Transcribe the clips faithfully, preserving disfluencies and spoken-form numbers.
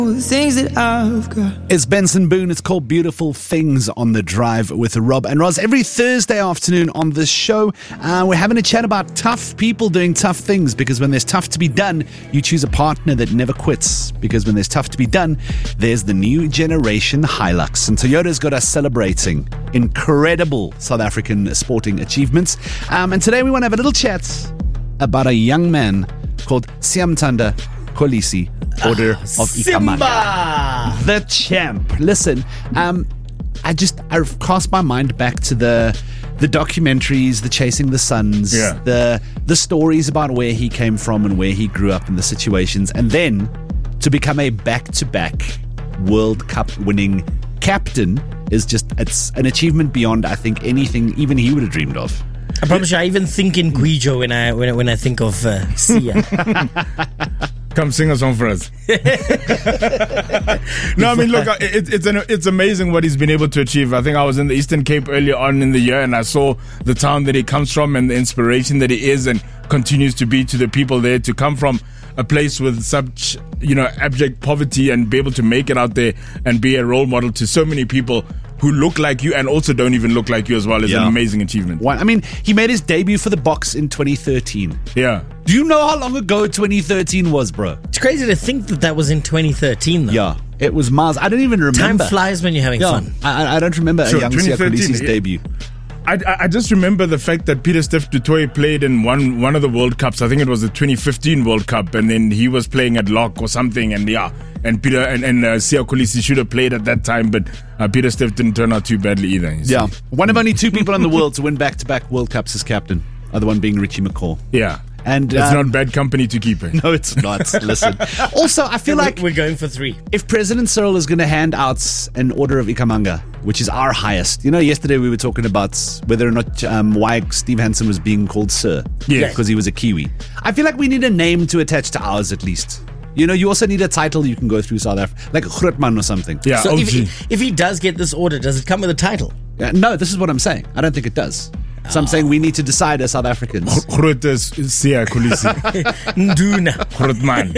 The things that I've got. It's Benson Boone. It's called Beautiful Things on the Drive with Rob and Roz. Every Thursday afternoon on this show, uh, we're having a chat about tough people doing tough things, because when there's tough to be done, you choose a partner that never quits. Because when there's tough to be done, there's the new generation Hilux. And Toyota's got us celebrating incredible South African sporting achievements. Um, and today we want to have a little chat about a young man called Siyamthanda Kolisi, Order ah, of Ikamanga. The champ. Listen, um, I just I cast my mind back to the the documentaries, the Chasing the Suns, yeah. the the stories about where he came from and where he grew up and the situations, and then to become a back-to-back World Cup winning captain is just, it's an achievement beyond, I think, anything even he would have dreamed of. I promise you, I even think in Guijo when I when I, when I think of uh, Sia. Come sing a song for us. No, I mean, look, it, it's an, it's amazing what he's been able to achieve. I think I was in the Eastern Cape earlier on in the year, and I saw the town that he comes from and the inspiration that he is and continues to be to the people there, to come from a place with such, you know, abject poverty and be able to make it out there and be a role model to so many people who look like you and also don't even look like you as well, is yeah. an amazing achievement. One, I mean, he made his debut for the box in twenty thirteen. Yeah. Do you know how long ago twenty thirteen was, bro? It's crazy to think that that was in twenty thirteen, though. Yeah, it was Mars. I don't even remember. Time flies when you're having yeah. fun. I, I don't remember sure, a young Siya Kolisi's yeah. debut. I, I just remember the fact that Pieter-Steph du Toit played in one one of the World Cups. I think it was the twenty fifteen World Cup, and then he was playing at lock or something, and yeah, and Peter and, and uh, Siya Kolisi should have played at that time, but uh, Pieter-Steph didn't turn out too badly either. Yeah, one of only two people in the world to win back-to-back World Cups as captain. Other one being Richie McCaw. Yeah. And it's um, not bad company to keep it. No, it's not. Listen. Also, I feel we're, like we're going for three. If President Cyril is going to hand out an Order of Ikamanga, which is our highest, you know, yesterday we were talking about whether or not um, why Steve Hansen was being called Sir, yeah, because he was a Kiwi. I feel like we need a name to attach to ours at least. You know, you also need a title you can go through South Africa, like Grootman or something. Yeah. So O G. if he, if he does get this order, does it come with a title? Uh, no, this is what I'm saying. I don't think it does. So I'm saying we need to decide as South Africans. Groot is Siya Kolisi. Nduna. Grootman.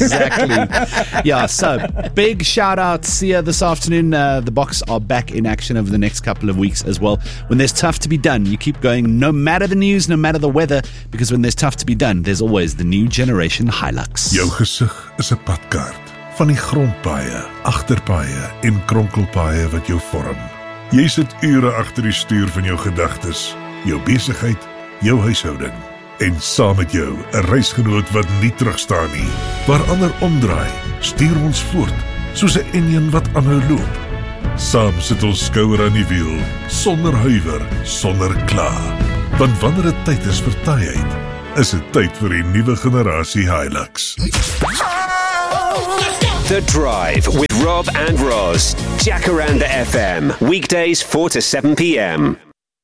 Exactly. Yeah, so big shout out Sia this afternoon. Uh, the Boks are back in action over the next couple of weeks as well. When there's tough to be done, you keep going no matter the news, no matter the weather, because when there's tough to be done, there's always the new generation Hilux. Jou gesig is 'n padkaart van die grondpaaie, agterpaaie en kronkelpaaie wat jou vorm. Jy sit ure agter die stuur van jou gedagtes, jou besigheid, jou huishouding en saam met jou 'n reisgenoot wat nie terugstaan nie. Waar ander omdraai, stuur ons voort soos 'n enjin wat aanhou loop. Saam sit ons skouer aan die wiel, sonder huiwer, sonder kla. Want wanneer dit tyd is vir taaiheid, is dit tyd vir die nuwe generasie Hilux. The Drive with Rob and Roz. Jacaranda F M. Weekdays four to seven p.m.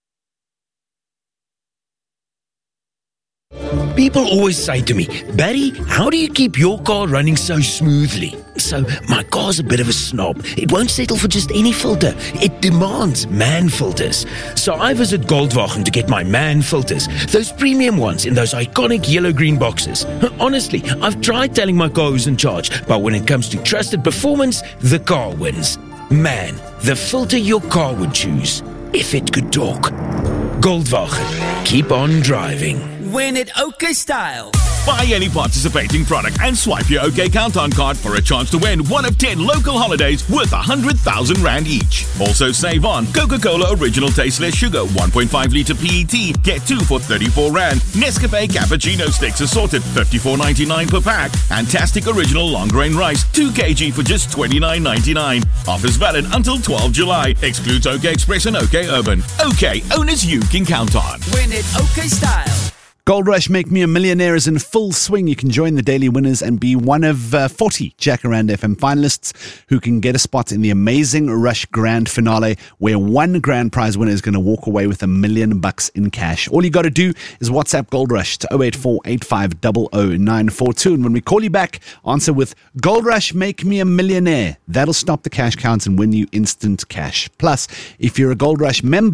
People always say to me, Barry, how do you keep your car running so smoothly? So, my car's a bit of a snob. It won't settle for just any filter. It demands MAN filters. So I visit Goldwagen to get my MAN filters. Those premium ones in those iconic yellow-green boxes. Honestly, I've tried telling my car who's in charge, but when it comes to trusted performance, the car wins. MAN, the filter your car would choose, if it could talk. Goldwagen, keep on driving. Win it OK style. Buy any participating product and swipe your OK Countdown card for a chance to win one of ten local holidays worth one hundred thousand rand each. Also save on Coca-Cola Original Tasteless Sugar one point five litre P E T, get two for thirty-four rand. Nescafe Cappuccino Sticks assorted fifty-four ninety-nine per pack. And Tastic Original Long Grain Rice two kilograms for just twenty-nine ninety-nine. Offers valid until twelfth of July. Excludes OK Express and OK Urban. OK, owners you can count on. Win it OK style. Gold Rush Make Me a Millionaire is in full swing. You can join the daily winners and be one of uh, forty Jacaranda F M finalists who can get a spot in the Amazing Rush Grand Finale, where one grand prize winner is going to walk away with a million bucks in cash. All you got to do is WhatsApp Gold Rush to oh eight four eight five zero zero nine four two. And when we call you back, answer with Gold Rush Make Me a Millionaire. That'll stop the cash counts and win you instant cash. Plus, if you're a Gold Rush member,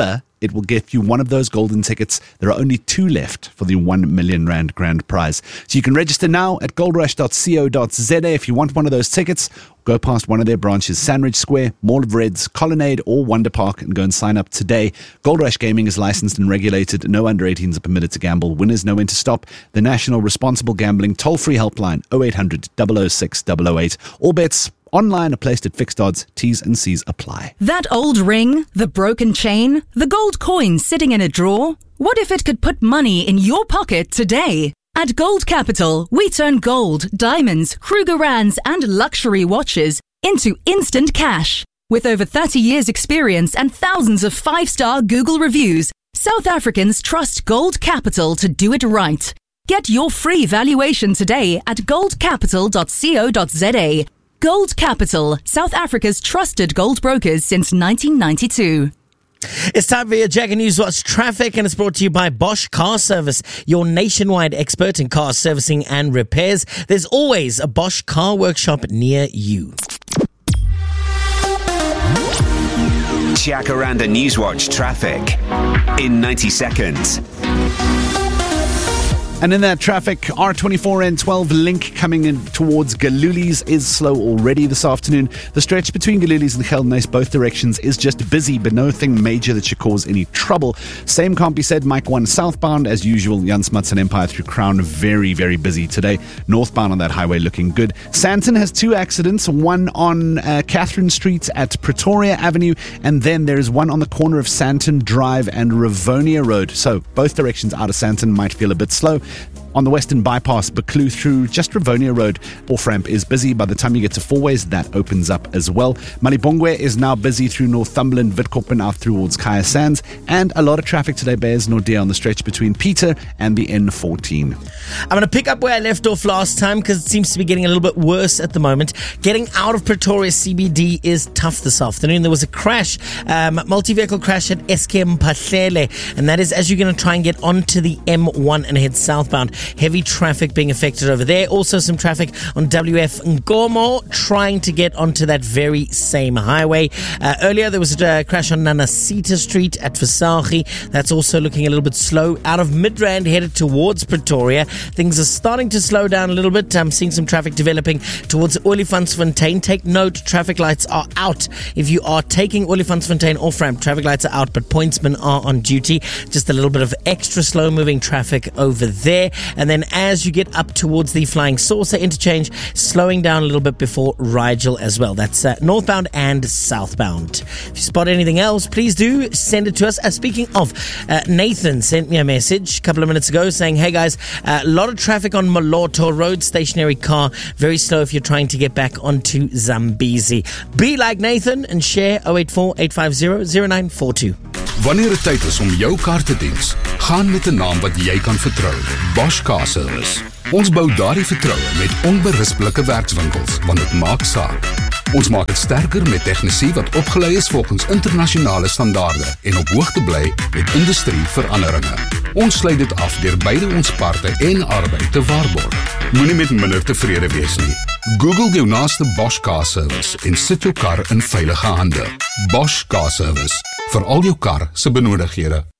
it will get you one of those golden tickets. There are only two left for the one million rand grand prize. So you can register now at goldrush dot co dot za if you want one of those tickets. Go past one of their branches, Sandridge Square, Mall of Reds, Colonnade, or Wonder Park, and go and sign up today. Gold Rush Gaming is licensed and regulated. No under eighteens are permitted to gamble. Winners know when to stop. The National Responsible Gambling toll-free helpline, oh eight hundred, double oh six, double oh eight. All bets online are placed at fixed odds. T's and C's apply. That old ring, the broken chain, the gold coin sitting in a drawer. What if it could put money in your pocket today? At Gold Capital, we turn gold, diamonds, Krugerrands, and luxury watches into instant cash. With over thirty years experience and thousands of five-star Google reviews, South Africans trust Gold Capital to do it right. Get your free valuation today at gold capital dot co dot za. Gold Capital, South Africa's trusted gold brokers since nineteen ninety-two. It's time for your Jacker News Watch traffic, and it's brought to you by Bosch Car Service, your nationwide expert in car servicing and repairs. There's always a Bosch car workshop near you. Jacaranda Newswatch traffic in ninety seconds. And in that traffic, R twenty-four N twelve link coming in towards Galulies is slow already this afternoon. The stretch between Galulies and Geldenhuys, both directions, is just busy, but nothing major that should cause any trouble. Same can't be said, Mike one southbound, as usual, Jan Smuts and Empire through Crown, very, very busy today. Northbound on that highway looking good. Sandton has two accidents, one on uh, Catherine Street at Pretoria Avenue, and then there is one on the corner of Sandton Drive and Rivonia Road. So both directions out of Sandton might feel a bit slow. On the Western Bypass, Buccleuch through just Rivonia Road, off-ramp is busy. By the time you get to Fourways, that opens up as well. Malibongwe is now busy through Northumberland, Witkoppen out towards Kaya Sands, and a lot of traffic today, Bears Nordia, on the stretch between Peter and the N fourteen. I'm going to pick up where I left off last time because it seems to be getting a little bit worse at the moment. Getting out of Pretoria C B D is tough this afternoon. There was a crash, um, multi-vehicle crash at S K M Mphahlele, and that is as you're going to try and get onto the M one and head southbound. Heavy traffic being affected over there. Also some traffic on W F Nkomo trying to get onto that very same highway. Uh, earlier there was a uh, crash on Nanasita Street at Versaghi. That's also looking a little bit slow. Out of Midrand headed towards Pretoria. Things are starting to slow down a little bit. I'm seeing some traffic developing towards Olifantsfontein. Take note, traffic lights are out. If you are taking Olifantsfontein off ramp, traffic lights are out, but pointsmen are on duty. Just a little bit of extra slow moving traffic over there. And then as you get up towards the Flying Saucer interchange, slowing down a little bit before Rigel as well. That's uh, northbound and southbound. If you spot anything else, please do send it to us. Uh, speaking of, uh, Nathan sent me a message a couple of minutes ago saying, hey guys, a uh, lot of traffic on Moloto Road, stationary car, very slow if you're trying to get back onto Zambezi. Be like Nathan and share oh eight four, eight five zero, zero nine four two. Wanneer het tyd is om jou kar te diens, gaan met 'n naam wat jy kan vertrou. Bosch Car Service. Ons bou daardie vertroue met onberispelike werkswinkels, want dit maak saak. Ons maak dit sterker met tegnisie wat opgelei is volgens internasionale standaarde en op hoogte bly met industrieveranderinge. Ons sluit dit af deur beide ons parte en arbeid te waarborg. Moenie met minder tevrede wees nie. Google jou naaste Bosch Car Service en sit jou kar in veilige hande. Bosch Car Service. Vir al jou kar se benodighede